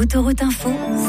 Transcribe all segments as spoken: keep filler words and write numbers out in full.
Autoroute Info.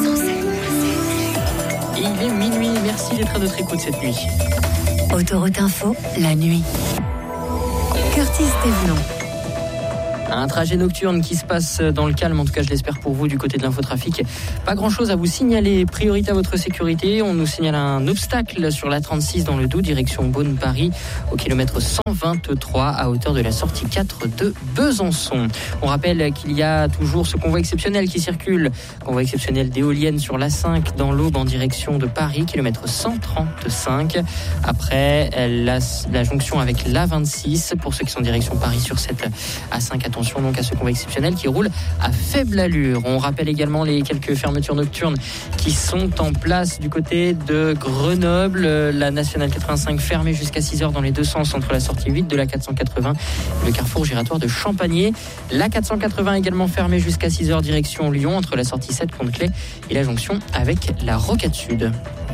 Et il est minuit. Merci d'être à notre écoute cette nuit. Autoroute Info, la nuit. Curtis Thévenon. Un trajet nocturne qui se passe dans le calme, en tout cas je l'espère pour vous du côté de l'infotrafic. Pas grand chose à vous signaler, priorité à votre sécurité. On nous signale un obstacle sur la trente-six dans le Doubs, direction Beaune-Paris, au kilomètre cent vingt-trois à hauteur de la sortie quatre de Besançon. On rappelle qu'il y a toujours ce convoi exceptionnel qui circule, convoi exceptionnel d'éoliennes sur l'A cinq dans l'Aube en direction de Paris, kilomètre cent trente-cinq. Après la, la jonction avec l'A vingt-six, pour ceux qui sont en direction Paris sur cette A cinq, attention donc à ce convoi exceptionnel qui roule à faible allure. On rappelle également les quelques fermetures nocturnes qui sont en place du côté de Grenoble. La nationale quatre-vingt-cinq fermée jusqu'à six heures dans les deux sens entre la sortie huit de la quatre cent quatre-vingts et le carrefour giratoire de Champagné. La quatre cent quatre-vingts également fermée jusqu'à six heures direction Lyon entre la sortie sept Pont-de-Claix et la jonction avec la Rocade Sud.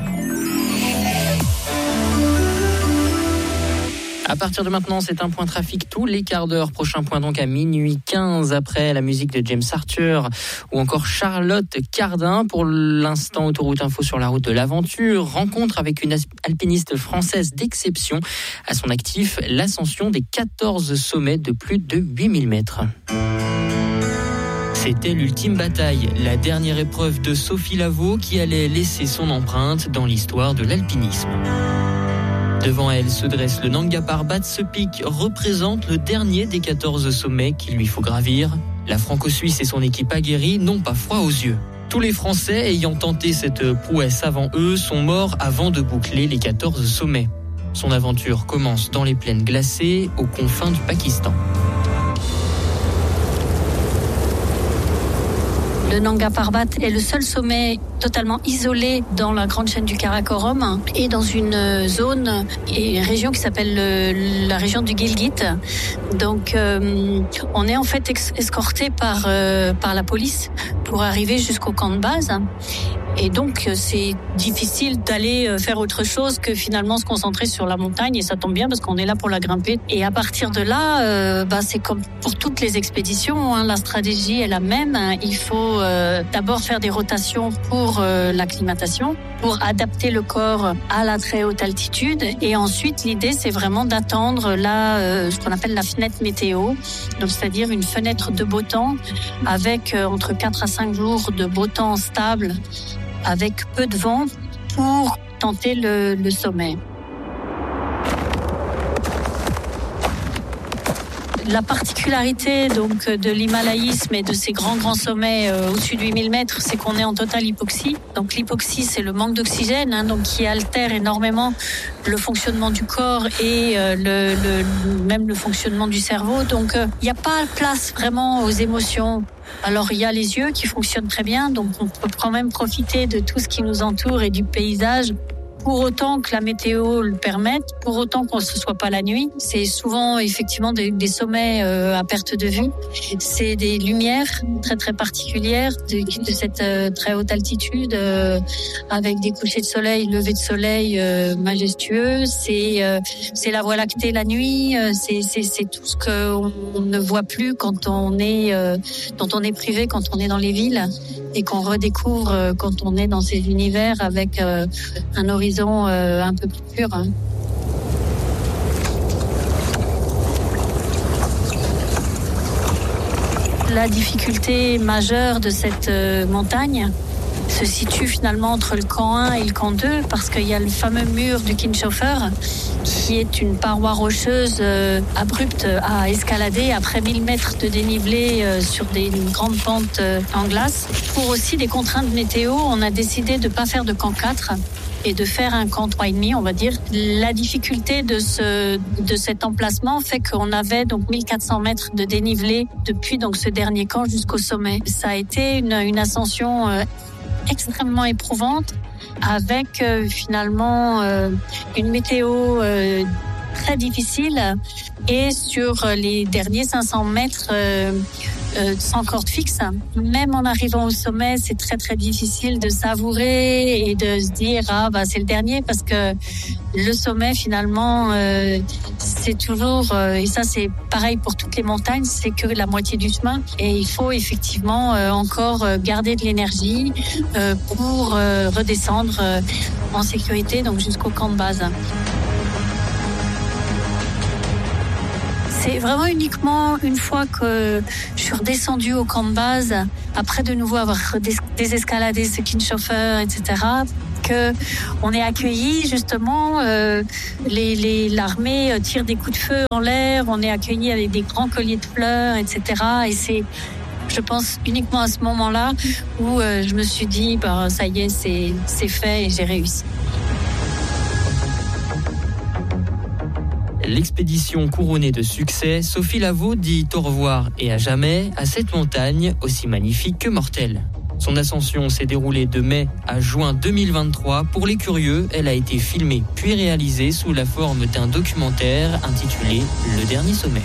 À partir de maintenant, c'est un point trafic tous les quarts d'heure. Prochain point donc à minuit quinze après la musique de James Arthur ou encore Charlotte Cardin. Pour l'instant, Autoroute Info sur la route de l'aventure. Rencontre avec une alpiniste française d'exception. À son actif, l'ascension des quatorze sommets de plus de huit mille mètres. C'était l'ultime bataille, la dernière épreuve de Sophie Lavaux qui allait laisser son empreinte dans l'histoire de l'alpinisme. Devant elle se dresse le Nanga Parbat. Ce pic représente le dernier des quatorze sommets qu'il lui faut gravir. La franco-suisse et son équipe aguerrie n'ont pas froid aux yeux. Tous les Français ayant tenté cette prouesse avant eux sont morts avant de boucler les quatorze sommets. Son aventure commence dans les plaines glacées, aux confins du Pakistan. Le Nanga Parbat est le seul sommet totalement isolé dans la grande chaîne du Karakorum et dans une zone et une région qui s'appelle le, la région du Gilgit. Donc, euh, on est en fait ex- escorté par euh, par la police pour arriver jusqu'au camp de base. Et donc, c'est difficile d'aller faire autre chose que finalement se concentrer sur la montagne. Et ça tombe bien parce qu'on est là pour la grimper. Et à partir de là, euh, bah, c'est comme pour toutes les expéditions, hein, la stratégie est la même. Il faut euh, d'abord faire des rotations pour euh, l'acclimatation, pour adapter le corps à la très haute altitude. Et ensuite, l'idée, c'est vraiment d'attendre là, euh, ce qu'on appelle la fenêtre météo. Donc, c'est-à-dire une fenêtre de beau temps avec euh, entre quatre à cinq jours de beau temps stable, avec peu de vent pour tenter le, le sommet. La particularité donc de l'himalayisme et de ces grands grands sommets euh, au-dessus de huit mille mètres, c'est qu'on est en totale hypoxie. Donc l'hypoxie, c'est le manque d'oxygène, hein, donc qui altère énormément le fonctionnement du corps et euh, le, le, même le fonctionnement du cerveau. Donc il euh, n'y a pas place vraiment aux émotions. Alors il y a les yeux qui fonctionnent très bien, donc on peut quand même profiter de tout ce qui nous entoure et du paysage. Pour autant que la météo le permette, pour autant qu'on ne se soit pas la nuit. C'est souvent effectivement des, des sommets euh, à perte de vue. C'est des lumières très très particulières de, de cette euh, très haute altitude, euh, avec des couchers de soleil, levées de soleil euh, majestueux. C'est euh, c'est la Voie lactée la nuit. Euh, c'est c'est c'est tout ce qu'on ne voit plus quand on est euh, dont on est privé quand on est dans les villes et qu'on redécouvre euh, quand on est dans ces univers avec euh, un horizon Euh, un peu plus pur. Hein. La difficulté majeure de cette euh, montagne se situe finalement entre le camp un et le camp deux parce qu'il y a le fameux mur du Kinshoffer qui est une paroi rocheuse euh, abrupte à escalader après mille mètres de dénivelé euh, sur des grandes pentes euh, en glace. Pour aussi des contraintes météo, on a décidé de ne pas faire de camp quatre et de faire un camp trois virgule cinq, on va dire. La difficulté de ce de cet emplacement fait qu'on avait donc mille quatre cents mètres de dénivelé depuis donc ce dernier camp jusqu'au sommet. Ça a été une, une ascension euh, extrêmement éprouvante avec euh, finalement euh, une météo euh, très difficile et sur les derniers cinq cents mètres euh, euh, sans corde fixe. Même en arrivant au sommet, c'est très très difficile de savourer et de se dire ah bah c'est le dernier, parce que le sommet finalement euh, c'est toujours euh, et ça c'est pareil pour toutes les montagnes, c'est que la moitié du chemin, et il faut effectivement euh, encore garder de l'énergie euh, pour euh, redescendre euh, en sécurité, donc jusqu'au camp de base. C'est vraiment uniquement une fois que je suis redescendue au camp de base, après de nouveau avoir désescaladé ce Kindshofer, et cetera, que on est accueillis justement. Euh, les, les, l'armée tire des coups de feu en l'air, on est accueillis avec des grands colliers de fleurs, et cetera. Et c'est, je pense, uniquement à ce moment-là où euh, je me suis dit, bah, ça y est, c'est, c'est fait et j'ai réussi. L'expédition couronnée de succès, Sophie Lavaux dit au revoir et à jamais à cette montagne aussi magnifique que mortelle. Son ascension s'est déroulée de mai à juin deux mille vingt-trois. Pour les curieux, elle a été filmée puis réalisée sous la forme d'un documentaire intitulé Le Dernier Sommet.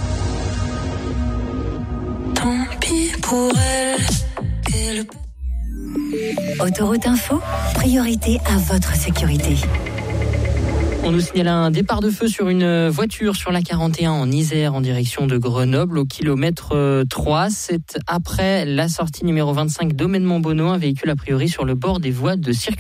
Tant pis pour elle. Autoroute Info, priorité à votre sécurité. On nous signale un départ de feu sur une voiture sur la quarante et un en Isère en direction de Grenoble au kilomètre trois. C'est après la sortie numéro vingt-cinq d'Aumenement-Bonneau, un véhicule a priori sur le bord des voies de circulation.